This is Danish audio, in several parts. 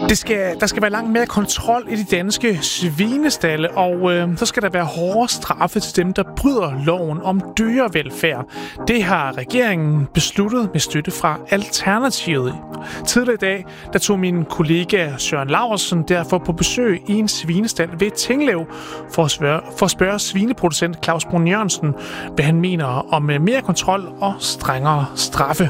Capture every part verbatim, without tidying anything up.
Det skal, der skal være langt mere kontrol i de danske svinestalde, og øh, så skal der være hårdere straffe til dem, der bryder loven om dyrevelfærd. Det har regeringen besluttet med støtte fra Alternativet. Tidligere i dag, der tog min kollega Søren Laursen derfor på besøg i en svinestald ved Tinglev for at spørge, for at spørge svineproducent Claus Brun Jørgensen, hvad han mener om mere kontrol og strengere straffe.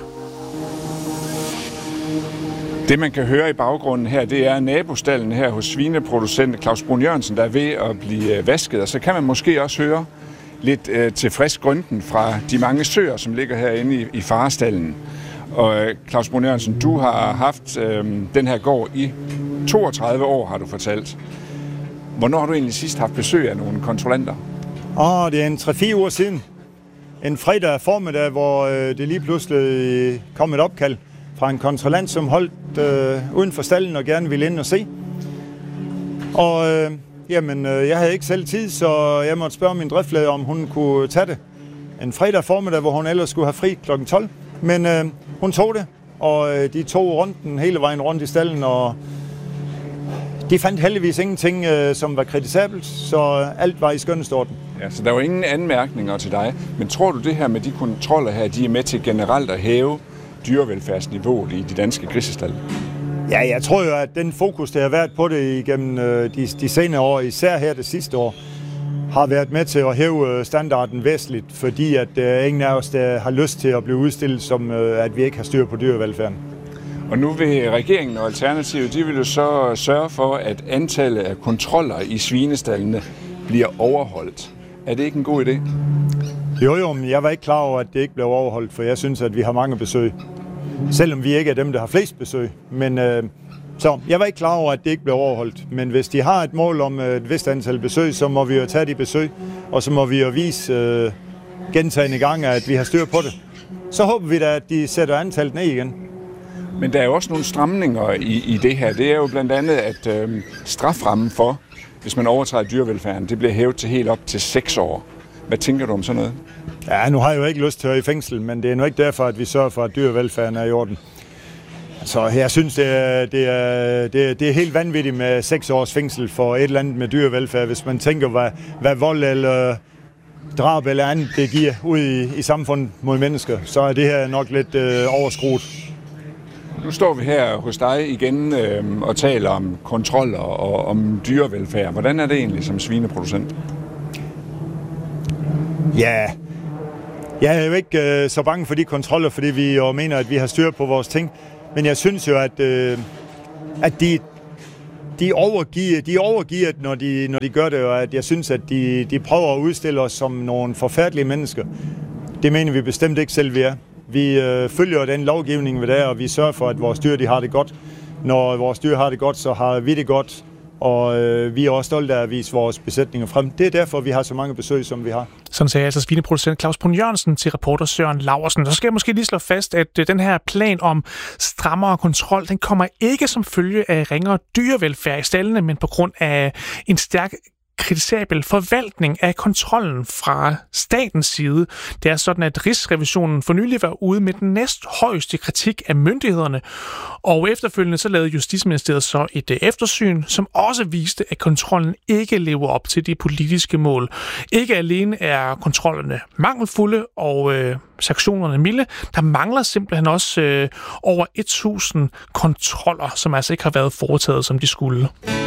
Det, man kan høre i baggrunden her, det er nabostallen her hos svineproducent Claus Brun Jørgensen, der er ved at blive vasket. Og så kan man måske også høre lidt øh, til frisk grønten fra de mange søer, som ligger herinde i, i farestallen. Og øh, Claus Brun Jørgensen, du har haft øh, den her gård i toogtredive år, har du fortalt. Hvornår har du egentlig sidst haft besøg af nogle kontrollanter? Åh, det er en tre-fire uger siden. En fredag formiddag, hvor øh, det lige pludselig kom et opkald fra en kontrollant, som holdt øh, uden for stallen og gerne ville ind og se. Og øh, jamen, øh, jeg havde ikke selv tid, så jeg måtte spørge min driftsleder, om hun kunne tage det. En fredag formiddag, hvor hun ellers skulle have fri klokken tolv. Men øh, hun tog det, og øh, de tog runden hele vejen rundt i stallen, og de fandt heldigvis ingenting, øh, som var kritisabelt, så alt var i skønneste orden. Ja, så der var ingen anmærkninger til dig. Men tror du, det her med de kontroller her, de er med til generelt at hæve dyrevelfærdsniveauet i de danske grisestalde? Ja, jeg tror jo, at den fokus, der har været på det igennem de, de senere år, især her det sidste år, har været med til at hæve standarden væsentligt, fordi at uh, ingen af os der har lyst til at blive udstillet som, uh, at vi ikke har styr på dyrevelfærden. Og nu vil regeringen og Alternativet, de vil jo så sørge for, at antallet af kontroller i svinestallene bliver overholdt. Er det ikke en god idé? Jo, jo, men jeg var ikke klar over, at det ikke blev overholdt, for jeg synes, at vi har mange besøg. Selvom vi ikke er dem, der har flest besøg. Men, øh, så jeg var ikke klar over, at det ikke blev overholdt. Men hvis de har et mål om et vist antal besøg, så må vi jo tage de besøg, og så må vi jo vise øh, gentagende gange, at vi har styr på det. Så håber vi da, at de sætter antallet ned igen. Men der er jo også nogle stramninger i, i det her. Det er jo blandt andet, at øh, straframmen for, hvis man overtræder dyrevelfærden, det bliver hævet til helt op til seks år. Hvad tænker du om sådan noget? Ja, nu har jeg jo ikke lyst til at være i fængsel, men det er nu ikke derfor, at vi sørger for, at dyrevelfærden er i orden. Så jeg synes, det er, det er, det er, det er helt vanvittigt med seks års fængsel for et eller andet med dyrevelfærd. Hvis man tænker, hvad, hvad vold eller drab eller andet det giver ud i, i samfundet mod mennesker, så er det her nok lidt øh, overskruet. Nu står vi her hos dig igen øh, og taler om kontroller og om dyrevelfærd. Hvordan er det egentlig som svineproducent? Ja, jeg er jo ikke øh, så bange for de kontroller, fordi vi jo mener, at vi har styr på vores ting. Men jeg synes jo, at, øh, at de, de, overgiver, de overgiver det, når de, når de gør det, og at jeg synes, at de, de prøver at udstille os som nogle forfærdelige mennesker. Det mener vi bestemt ikke selv, vi er. Vi øh, følger den lovgivning, vi der, og vi sørger for, at vores dyr de har det godt. Når vores dyr har det godt, så har vi det godt. Og øh, vi er også stolte af at vise vores besætninger frem. Det er derfor, vi har så mange besøg, som vi har. Sådan sagde altså svineproducent Claus Brun Jørgensen til reporter Søren Laursen. Så skal jeg måske lige slå fast, at øh, den her plan om strammere kontrol, den kommer ikke som følge af ringere dyrevelfærd i stallene, men på grund af en stærk kritisabel forvaltning af kontrollen fra statens side. Det er sådan, at Rigsrevisionen for nylig var ude med den næsthøjeste kritik af myndighederne, og efterfølgende så lavede Justitsministeriet så et eftersyn, som også viste, at kontrollen ikke lever op til de politiske mål. Ikke alene er kontrollerne mangelfulde og øh, sanktionerne milde, der mangler simpelthen også øh, over tusind kontroller, som altså ikke har været foretaget, som de skulle.